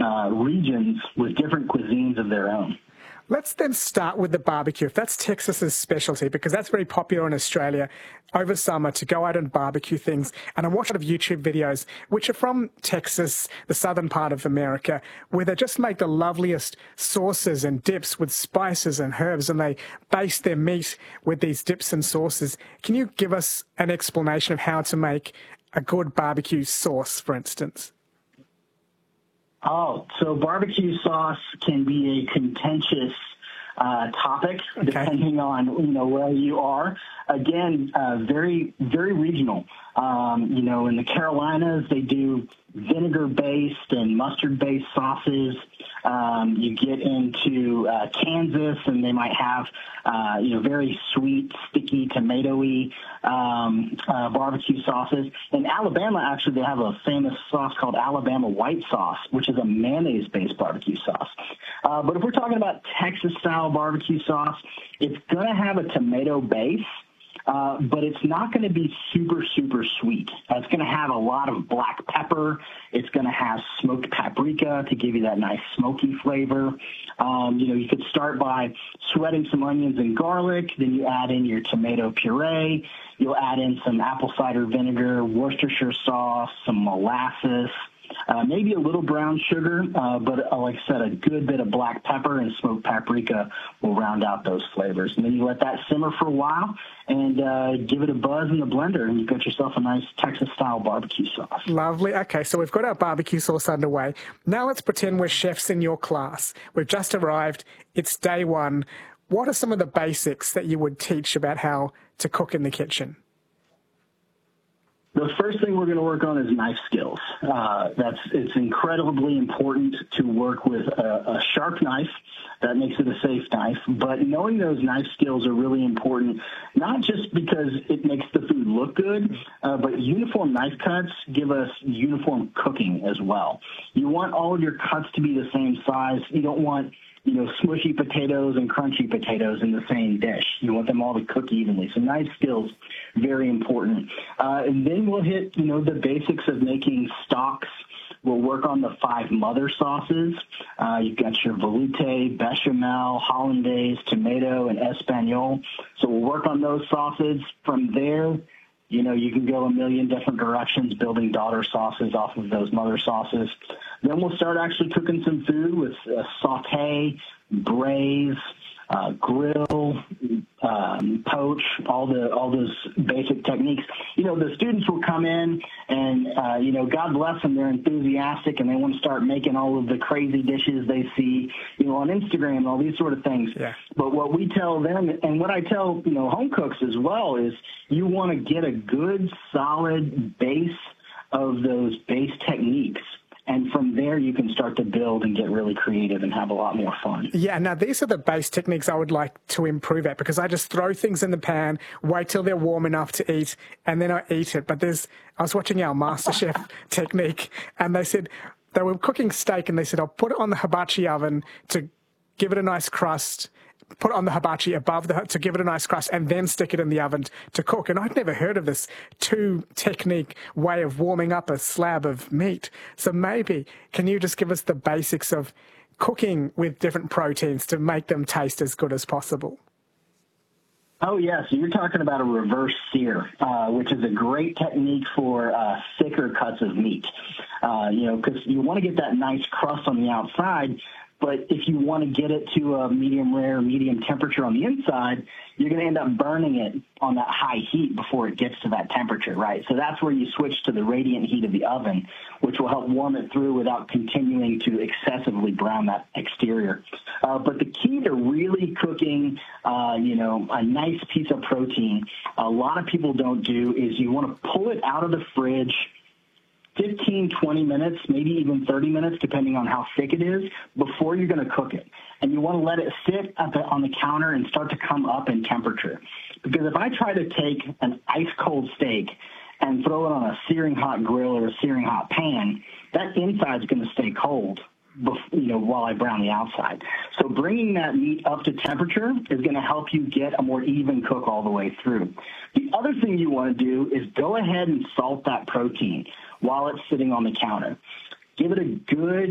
regions with different cuisines of their own. Let's then start with the barbecue. If that's Texas's specialty, because that's very popular in Australia over summer to go out and barbecue things. And I watch a lot of YouTube videos, which are from Texas, the southern part of America, where they just make the loveliest sauces and dips with spices and herbs, and they baste their meat with these dips and sauces. Can you give us an explanation of how to make a good barbecue sauce, for instance? Oh, so barbecue sauce can be a contentious topic, depending on, where you are. Again, very, very regional. In the Carolinas, they do vinegar-based and mustard-based sauces. You get into Kansas, and they might have, very sweet, sticky, tomatoey barbecue sauces. In Alabama, actually, they have a famous sauce called Alabama white sauce, which is a mayonnaise-based barbecue sauce. But if we're talking about Texas-style barbecue sauce, it's going to have a tomato base. But it's not going to be super, super sweet. It's going to have a lot of black pepper. It's going to have smoked paprika to give you that nice smoky flavor. You could start by sweating some onions and garlic. Then you add in your tomato puree. You'll add in some apple cider vinegar, Worcestershire sauce, some molasses, maybe a little brown sugar, but like I said, a good bit of black pepper and smoked paprika will round out those flavors. And then you let that simmer for a while and give it a buzz in the blender, and you've got yourself a nice Texas-style barbecue sauce. Lovely. Okay, so we've got our barbecue sauce underway. Now let's pretend we're chefs in your class. We've just arrived. It's day one. What are some of the basics that you would teach about how to cook in the kitchen? The first thing we're going to work on is knife skills. It's incredibly important to work with a sharp knife. That makes it a safe knife. But knowing those knife skills are really important, not just because it makes the food look good, but uniform knife cuts give us uniform cooking as well. You want all of your cuts to be the same size. You don't want smushy potatoes and crunchy potatoes in the same dish. You want them all to cook evenly. So knife skills, very important. And then we'll hit, the basics of making stocks. We'll work on the 5 mother sauces. You've got your velouté, bechamel, hollandaise, tomato, and espagnole. So we'll work on those sauces. From there, you can go a million different directions building daughter sauces off of those mother sauces. Then we'll start actually cooking some food with sauté, braise, grill, poach, all those basic techniques. The students will come in and, God bless them, they're enthusiastic and they want to start making all of the crazy dishes they see, on Instagram and all these sort of things. Yeah. But what we tell them, and what I tell, home cooks as well, is you want to get a good, solid base of those base techniques. And from there, you can start to build and get really creative and have a lot more fun. Yeah, now these are the base techniques I would like to improve at, because I just throw things in the pan, wait till they're warm enough to eat, and then I eat it. But I was watching our MasterChef technique, and they said they were cooking steak, and they said, I'll put it on the hibachi oven to give it a nice crust, put it on the hibachi above to give it a nice crust, and then stick it in the oven to cook. And I'd never heard of this 2-technique way of warming up a slab of meat. So maybe, can you just give us the basics of cooking with different proteins to make them taste as good as possible? Oh, yeah. So you're talking about a reverse sear, which is a great technique for thicker cuts of meat. Because you want to get that nice crust on the outside, but if you want to get it to a medium rare, medium temperature on the inside, you're going to end up burning it on that high heat before it gets to that temperature, right? So that's where you switch to the radiant heat of the oven, which will help warm it through without continuing to excessively brown that exterior. But the key to really cooking, a nice piece of protein, a lot of people don't do, is you want to pull it out of the fridge 15, 20 minutes, maybe even 30 minutes, depending on how thick it is, before you're going to cook it. And you want to let it sit on the counter and start to come up in temperature. Because if I try to take an ice-cold steak and throw it on a searing hot grill or a searing hot pan, that inside's going to stay cold, while I brown the outside. So bringing that meat up to temperature is going to help you get a more even cook all the way through. The other thing you want to do is go ahead and salt that protein while it's sitting on the counter. Give it a good